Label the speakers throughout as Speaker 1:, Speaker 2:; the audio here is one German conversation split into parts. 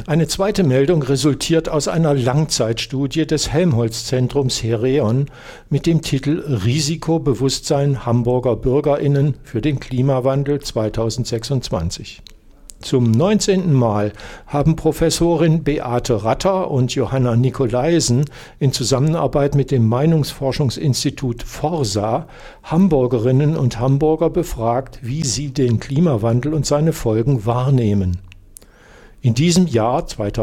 Speaker 1: Eine zweite Meldung resultiert aus einer Langzeitstudie des Helmholtz-Zentrums Hereon mit dem Titel Risikobewusstsein Hamburger BürgerInnen für den Klimawandel 2026. Zum 19. Mal haben Professorin Beate Ratter und Johanna Nikolaisen in Zusammenarbeit mit dem Meinungsforschungsinstitut Forsa Hamburgerinnen und Hamburger befragt, wie sie den Klimawandel und seine Folgen wahrnehmen. In diesem Jahr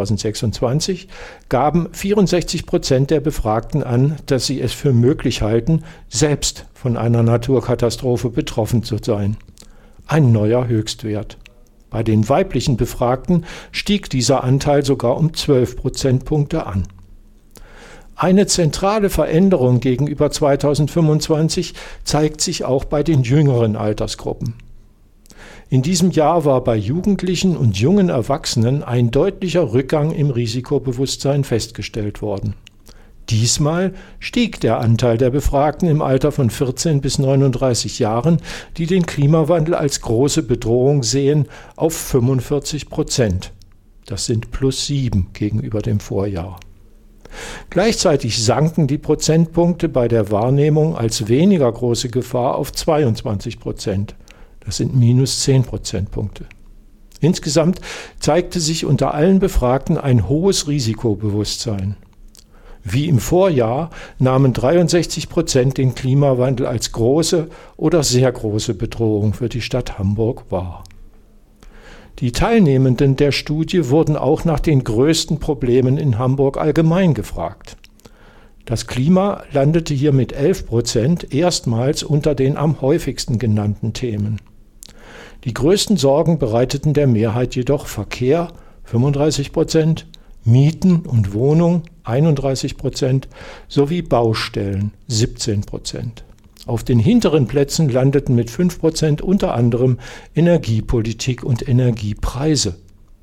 Speaker 1: 2026 gaben 64% der Befragten an, dass sie es für möglich halten, selbst von einer Naturkatastrophe betroffen zu sein. Ein neuer Höchstwert. Bei den weiblichen Befragten stieg dieser Anteil sogar um 12 Prozentpunkte an. Eine zentrale Veränderung gegenüber 2025 zeigt sich auch bei den jüngeren Altersgruppen. In diesem Jahr war bei Jugendlichen und jungen Erwachsenen ein deutlicher Rückgang im Risikobewusstsein festgestellt worden. Diesmal stieg der Anteil der Befragten im Alter von 14 bis 39 Jahren, die den Klimawandel als große Bedrohung sehen, auf 45%. Das sind +7 gegenüber dem Vorjahr. Gleichzeitig sanken die Prozentpunkte bei der Wahrnehmung als weniger große Gefahr auf 22%. Das sind -10 Prozentpunkte. Insgesamt zeigte sich unter allen Befragten ein hohes Risikobewusstsein. Wie im Vorjahr nahmen 63% den Klimawandel als große oder sehr große Bedrohung für die Stadt Hamburg wahr. Die Teilnehmenden der Studie wurden auch nach den größten Problemen in Hamburg allgemein gefragt. Das Klima landete hier mit 11% erstmals unter den am häufigsten genannten Themen. Die größten Sorgen bereiteten der Mehrheit jedoch Verkehr 35%, Mieten und Wohnung 31% sowie Baustellen 17%. Auf den hinteren Plätzen landeten mit 5% unter anderem Energiepolitik und Energiepreise.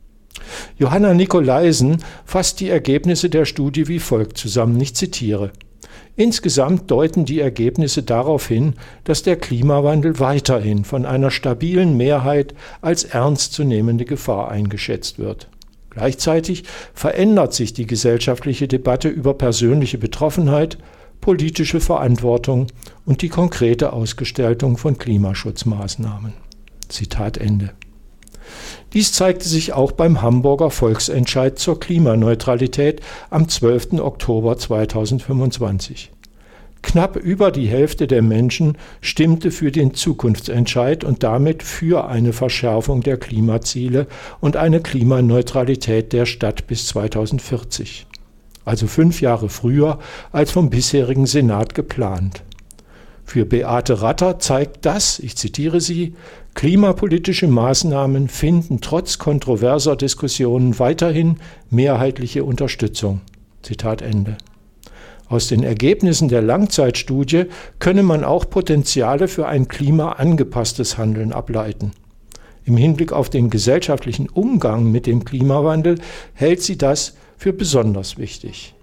Speaker 1: Johanna Nikolaisen fasst die Ergebnisse der Studie wie folgt zusammen, ich zitiere: Insgesamt deuten die Ergebnisse darauf hin, dass der Klimawandel weiterhin von einer stabilen Mehrheit als ernstzunehmende Gefahr eingeschätzt wird. Gleichzeitig verändert sich die gesellschaftliche Debatte über persönliche Betroffenheit, politische Verantwortung und die konkrete Ausgestaltung von Klimaschutzmaßnahmen. Zitat Ende. Dies zeigte sich auch beim Hamburger Volksentscheid zur Klimaneutralität am 12. Oktober 2025. Knapp über die Hälfte der Menschen stimmte für den Zukunftsentscheid und damit für eine Verschärfung der Klimaziele und eine Klimaneutralität der Stadt bis 2040. Also 5 Jahre früher als vom bisherigen Senat geplant. Für Beate Ratter zeigt das, ich zitiere sie, klimapolitische Maßnahmen finden trotz kontroverser Diskussionen weiterhin mehrheitliche Unterstützung. Zitat Ende. Aus den Ergebnissen der Langzeitstudie könne man auch Potenziale für ein klimaangepasstes Handeln ableiten. Im Hinblick auf den gesellschaftlichen Umgang mit dem Klimawandel hält sie das für besonders wichtig.